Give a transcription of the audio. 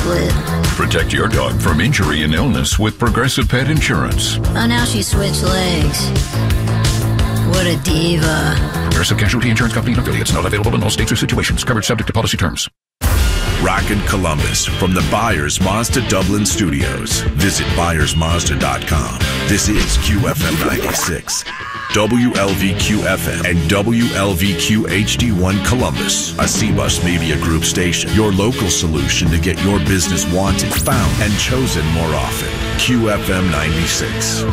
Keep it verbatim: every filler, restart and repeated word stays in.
split. Protect your dog from injury and illness with Progressive Pet Insurance. Oh, now she switched legs. What a diva. Progressive Casualty Insurance Company and affiliates. Not available in all states or situations. Covered subject to policy terms. Rockin' Columbus from the Byers Mazda Dublin Studios. Visit Byers Mazda dot com. This is Q F M ninety-six, W L V Q F M, and W L V Q H D one Columbus, a C-Bus Media Group station. Your local solution to get your business wanted, found, and chosen more often. Q F M ninety-six.